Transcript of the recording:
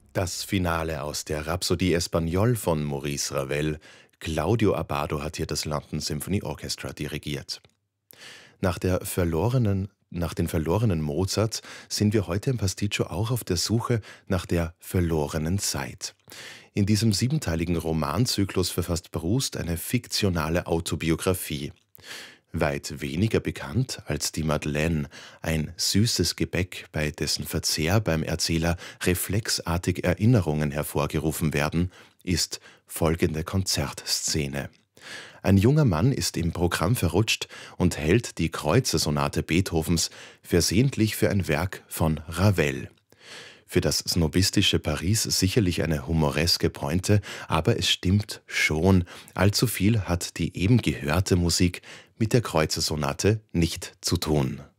Das Finale aus der Rhapsodie Espagnole von Maurice Ravel. Claudio Abbado hat hier das London Symphony Orchestra dirigiert. Nach den verlorenen Mozarts sind wir heute im Pasticcio auch auf der Suche nach der verlorenen Zeit. In diesem siebenteiligen Romanzyklus verfasst Proust eine fiktionale Autobiografie. Weit weniger bekannt als die Madeleine, ein süßes Gebäck, bei dessen Verzehr beim Erzähler reflexartig Erinnerungen hervorgerufen werden, ist folgende Konzertszene. Ein junger Mann ist im Programm verrutscht und hält die Kreuzesonate Beethovens versehentlich für ein Werk von Ravel. Für das snobistische Paris sicherlich eine humoreske Pointe, aber es stimmt schon, allzu viel hat die eben gehörte Musik mit der Kreuzesonate nicht zu tun.